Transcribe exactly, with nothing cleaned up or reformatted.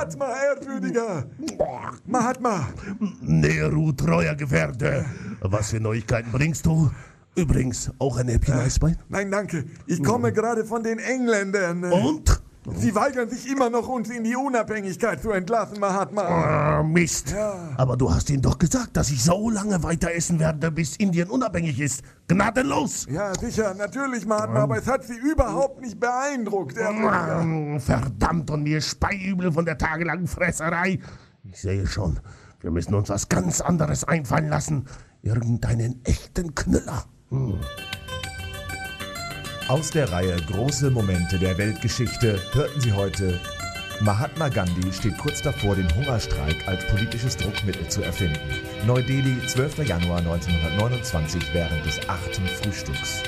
Mahatma, ehrwürdiger! Mahatma! Nehru, treuer Gefährte, was für Neuigkeiten bringst du? Übrigens, auch ein Häppchen Eisbein? Nein, danke. Ich komme gerade von den Engländern. Und? Sie weigern sich immer noch, uns in die Unabhängigkeit zu entlassen, Mahatma. Ah, Mist. Ja. Aber du hast ihnen doch gesagt, dass ich so lange weiter essen werde, bis Indien unabhängig ist. Gnadenlos. Ja, sicher, natürlich, Mahatma, aber es hat Sie überhaupt nicht beeindruckt, ehrwürdiger. Ah, verdammt, und mir speiübel von der tagelangen Fresserei. Ich sehe schon, wir müssen uns was ganz anderes einfallen lassen. Irgendeinen echten Knüller. Hm. Aus der Reihe Große Momente der Weltgeschichte hörten Sie heute: Mahatma Gandhi steht kurz davor, den Hungerstreik als politisches Druckmittel zu erfinden. Neu-Delhi, zwölfter Januar neunzehnhundertneunundzwanzig während des achten Frühstücks.